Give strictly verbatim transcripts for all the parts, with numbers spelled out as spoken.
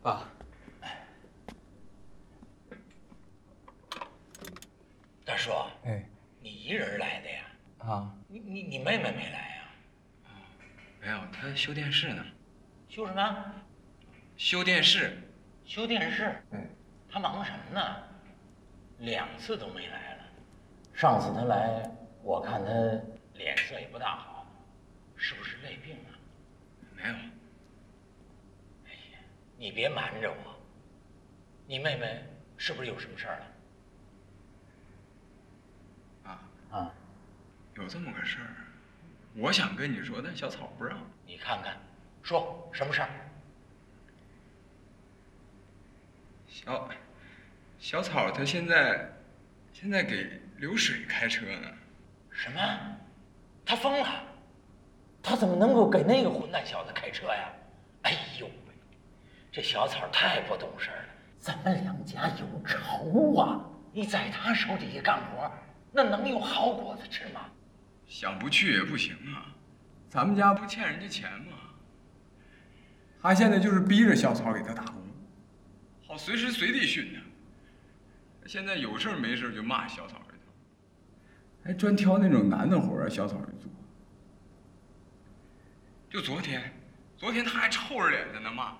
爸， 大叔， 哎， 你一人来的呀？ 啊， 你你你妹妹没来呀？ 哦，没有，她修电视呢。 修什么？ 修电视。 修电视？ 嗯， 她忙什么呢？两次都没来了。上次她来，我看她脸色也不大好，是不是累病了？ 没有。 哎呀，你别瞒着我，你妹妹是不是有什么事儿了？啊啊， 有这么个事儿，我想跟你说，但小草不让。 你看看，说什么事儿？ 小小草他现在现在给流水开车呢。 什么？他疯了？他怎么能够给那个混蛋小子开车呀？哎呦喂，这小草太不懂事了。咱们两家有仇啊！你在他手底下干活，那能有好果子吃吗？ 想不去也不行啊，咱们家不欠人家钱吗？他现在就是逼着小草给他打工，好随时随地训他。现在有事没事就骂小草一通，还专挑那种难的活让小草去做。就昨天，昨天他还臭着脸在那骂。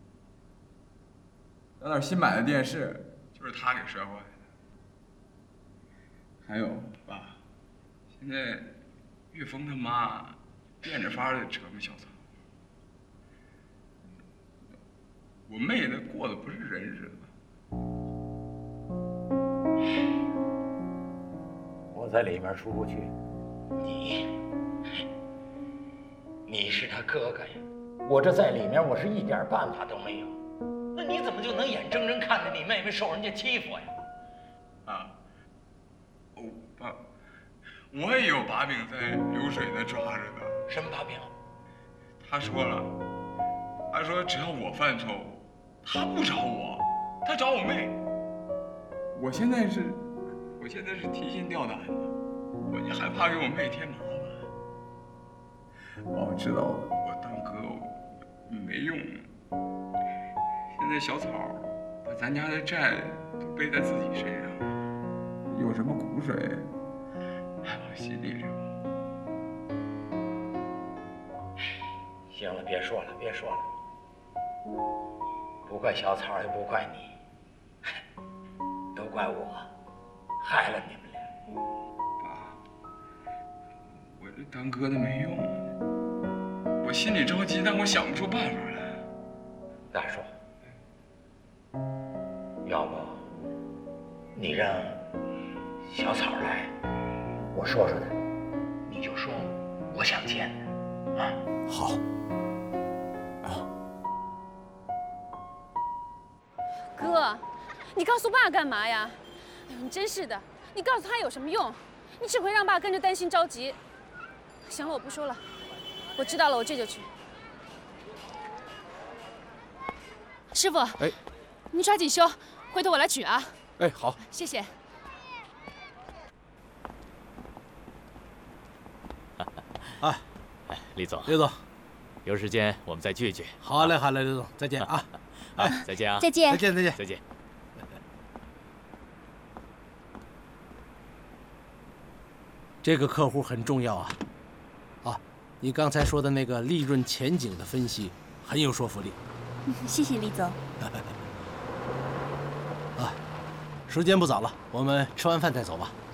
咱那新买的电视就是他给摔坏的。还有爸，现在岳峰他妈变着法儿的折磨小草。我妹她过的不是人日子。 我在里面出不去，你，你是他哥哥呀，我这在里面我是一点办法都没有。那你怎么就能眼睁睁看着你妹妹受人家欺负呀？ 啊，哦，爸，我也有把柄在流水那抓着呢。 什么把柄？ 他说了，他说只要我犯错误，他不找我，他找我妹。我现在是，我现在是提心吊胆的，我也害怕给我妹添麻烦。我知道我当哥没用，现在小草把咱家的债都背在自己身上，有什么苦水还往心里流。 行了，别说了，别说了，不怪小草，也不怪你，都怪我，害了你们俩。 爸，我这当哥的没用，我心里着急，但我想不出办法来。 大叔，要不你让小草来，我说说他，你就说我想见他，啊？ 好。 哥，你告诉爸干嘛呀？哎呦，你真是的，你告诉他有什么用？你只会让爸跟着担心着急。行了，我不说了，我知道了，我这就去。师傅， 哎， 你抓紧修，回头我来取啊。 哎，好， 谢谢。 啊， 哎，李总， 刘总， 有时间我们再聚一聚。 好嘞，好嘞，刘总，再见啊！ 好，再见啊！ 再见， 再见，再见， 再见。 这个客户很重要啊！啊，你刚才说的那个利润前景的分析很有说服力。 谢谢李总。 啊，时间不早了，我们吃完饭再走吧。